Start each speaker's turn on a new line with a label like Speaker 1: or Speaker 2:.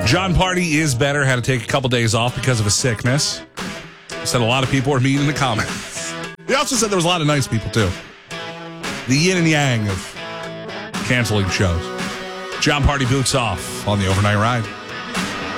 Speaker 1: John Party is better. Had to take a couple days off because of a sickness. Said a lot of people were mean in the comments. He also said there was a lot of nice people, too. The yin and yang of canceling shows. John Party boots off on the Overnight Ride.